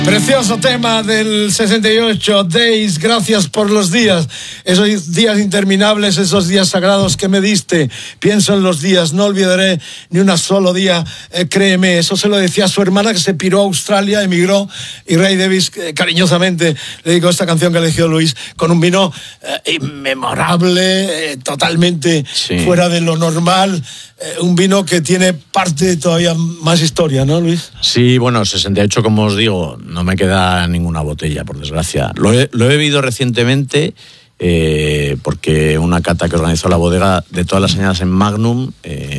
Precioso tema del 68, Days, gracias por los días, esos días interminables, esos días sagrados que me diste. Pienso en los días, no olvidaré ni un solo día, créeme. Eso se lo decía a su hermana que se piró a Australia, emigró, y Ray Davies cariñosamente le dedicó esta canción que eligió Luis, con un vino inmemorable, totalmente fuera de lo normal. Un vino que tiene parte todavía más historia, ¿no, Luis? Sí, bueno, 68, como os digo, no me queda ninguna botella, por desgracia. Lo he bebido recientemente porque una cata que organizó la bodega, de todas las añadas en Magnum,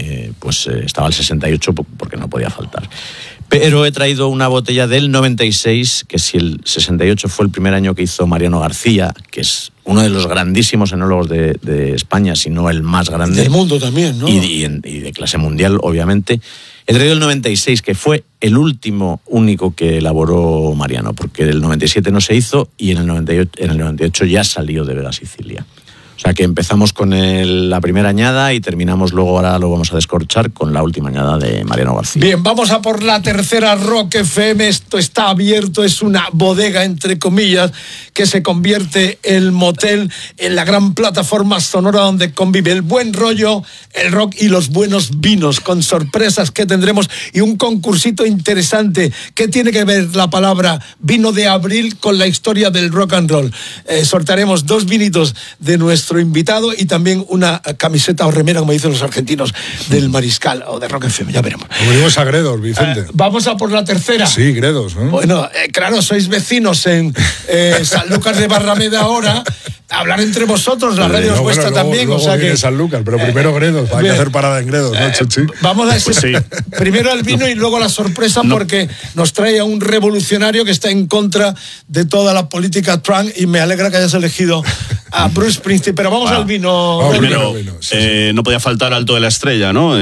estaba el 68 porque no podía faltar. Pero he traído una botella del 96, que si el 68 fue el primer año que hizo Mariano García, que es uno de los grandísimos enólogos de España, si no el más grande. Del mundo también, ¿no? Y de clase mundial, obviamente. He traído el 96, que fue el único que elaboró Mariano, porque el 97 no se hizo y en el 98 ya salió de Vega Sicilia. O sea que empezamos con la primera añada y terminamos luego, ahora lo vamos a descorchar, con la última añada de Mariano García. Bien, vamos a por la tercera. Rock FM, esto está abierto, es una bodega, entre comillas, que se convierte el motel en la gran plataforma sonora donde convive el buen rollo, el rock y los buenos vinos, con sorpresas que tendremos y un concursito interesante. ¿Qué tiene que ver la palabra vino de abril con la historia del rock and roll? Sortearemos 2 vinitos de nuestro invitado y también una camiseta o remera, como dicen los argentinos, del Mariscal o de Rock FM, ya veremos. Venimos a Gredos, Vicente. Vamos a por la tercera. Sí, Gredos, ¿no? Bueno, claro, sois vecinos en Sanlúcar de Barrameda ahora. Hablar entre vosotros, la radio es vuestra también. Luego viene Sanlúcar, pero primero Gredos. Hay que hacer parada en Gredos, ¿no, Chuchi? Vamos a decir, primero el vino y luego la sorpresa, porque nos trae a un revolucionario que está en contra de toda la política Trump, y me alegra que hayas elegido a Bruce Springsteen. Pero vamos al vino. Primero, no podía faltar Alto de la Estrella, ¿no?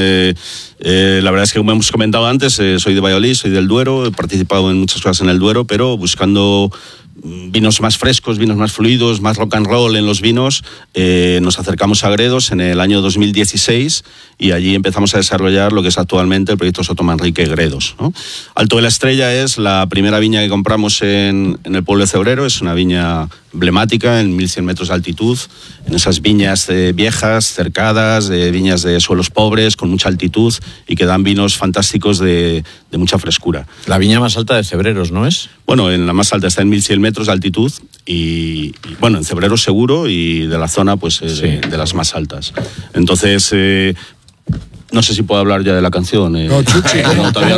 La verdad es que, como hemos comentado antes, soy de Valladolid, soy del Duero, he participado en muchas cosas en el Duero, pero buscando vinos más frescos, vinos más fluidos, más rock and roll en los vinos, nos acercamos a Gredos en el año 2016 y allí empezamos a desarrollar lo que es actualmente el proyecto Soto Manrique Gredos, ¿no? Alto de la Estrella es la primera viña que compramos en el pueblo de Cebrero, es una viña emblemática en 1100 metros de altitud, en esas viñas viejas, cercadas, viñas de suelos pobres, con mucha altitud y que dan vinos fantásticos de mucha frescura. La viña más alta de Cebreros, ¿no es? Bueno, en la más alta está en 1100 metros de altitud y bueno, en Cebreros seguro, y de la zona pues de las más altas. Entonces, no sé si puedo hablar ya de la canción. No, Chuchi, todavía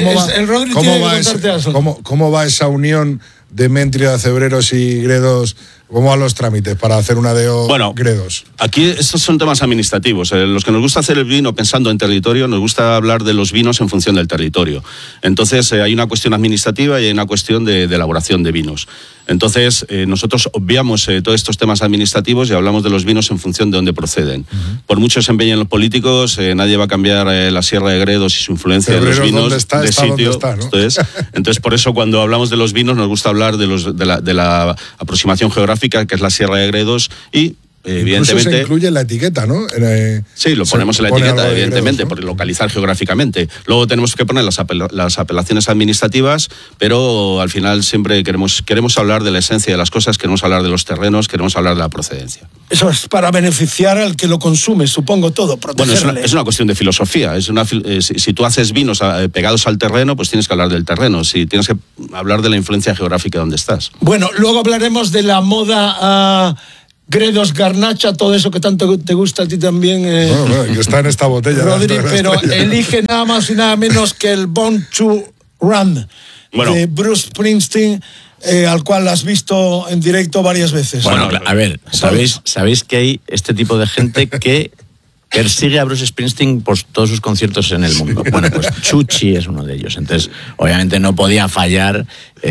no. ¿Cómo va esa unión de Mentria, Cebreros y Gredos? ¿Cómo van los trámites para hacer una DO Gredos? Aquí estos son temas administrativos. Los que nos gusta hacer el vino pensando en territorio, nos gusta hablar de los vinos en función del territorio. Entonces hay una cuestión administrativa y hay una cuestión de elaboración de vinos. Entonces nosotros obviamos todos estos temas administrativos y hablamos de los vinos en función de dónde proceden. Por mucho se empeñen los políticos, nadie va a a cambiar la Sierra de Gredos y su influencia en los vinos de sitio. Está, ¿no? Entonces, por eso cuando hablamos de los vinos nos gusta hablar de la aproximación geográfica, que es la Sierra de Gredos, y evidentemente incluso se incluye en la etiqueta, ¿no? Sí, lo ponemos en la etiqueta, evidentemente, Gredos, ¿no? por localizar geográficamente. Luego tenemos que poner las apelaciones administrativas, pero al final siempre queremos hablar de la esencia de las cosas, queremos hablar de los terrenos, queremos hablar de la procedencia. Eso es para beneficiar al que lo consume, supongo, todo, protegerle. Bueno, es una cuestión de filosofía. Si tú haces vinos pegados al terreno, pues tienes que hablar del terreno. Si tienes que hablar de la influencia geográfica donde estás. Bueno, luego hablaremos de la moda Gredos, Garnacha, todo eso que tanto te gusta a ti también. Bueno, que está en esta botella. Rodri, pero elige nada más y nada menos que el Born to Run de Bruce Springsteen, al cual has visto en directo varias veces. Bueno, a ver, ¿sabéis que hay este tipo de gente que persigue a Bruce Springsteen por todos sus conciertos en el mundo? Bueno, pues Chuchi es uno de ellos. Entonces, obviamente no podía fallar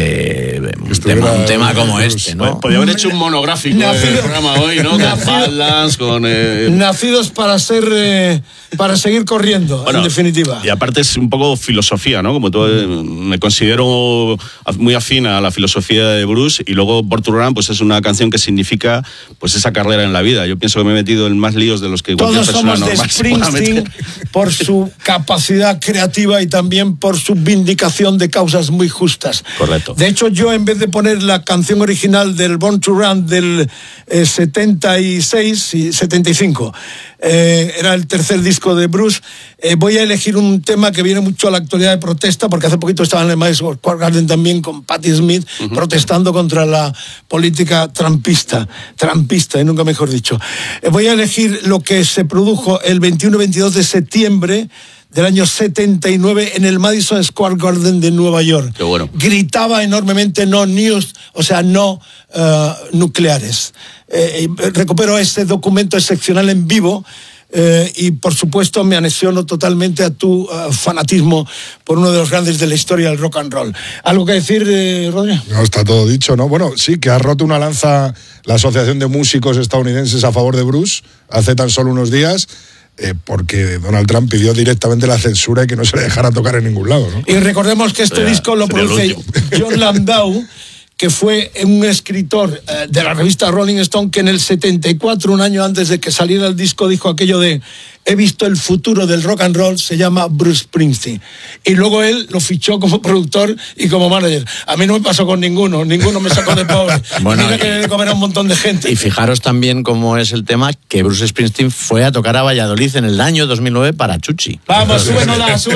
un tema como este, ¿no? Podría haber hecho un monográfico del programa hoy, ¿no? Con faldas, con... Nacidos para seguir corriendo, bueno, en definitiva. Y aparte es un poco filosofía, ¿no? Como tú, me considero muy afín a la filosofía de Bruce, y luego Born to Run, pues es una canción que significa pues esa carrera en la vida. Yo pienso que me he metido en más líos de los que cualquier persona normal. Todos somos de Springsteen por su capacidad creativa y también por su vindicación de causas muy justas. Correcto. Correcto. De hecho, yo en vez de poner la canción original del Born to Run del 76 y 75, era el tercer disco de Bruce, voy a elegir un tema que viene mucho a la actualidad de protesta, porque hace poquito estaba en el Madison Square Garden también con Patti Smith, protestando contra la política trumpista, nunca mejor dicho. Voy a elegir lo que se produjo el 21 y 22 de septiembre del año 79 en el Madison Square Garden de Nueva York. Qué bueno. Gritaba enormemente no news, o sea, no nucleares. Recupero este documento excepcional en vivo. Y por supuesto me anexiono totalmente a tu fanatismo por uno de los grandes de la historia del rock and roll. ¿Algo que decir, Rodri? No, está todo dicho, ¿no? Bueno, sí, que ha roto una lanza la Asociación de Músicos Estadounidenses a favor de Bruce hace tan solo unos días, porque Donald Trump pidió directamente la censura y que no se le dejara tocar en ningún lado, ¿no? Y recordemos que este disco lo produce John Landau, que fue un escritor de la revista Rolling Stone, que en el 74, un año antes de que saliera el disco, dijo aquello de: he visto el futuro del rock and roll, se llama Bruce Springsteen. Y luego él lo fichó como productor y como manager. A mí no me pasó con ninguno me sacó de pobre. Bueno, mira que de comer a un montón de gente. Y fijaros también cómo es el tema, que Bruce Springsteen fue a tocar a Valladolid en el año 2009 para Chuchi. Vamos, súbenosla.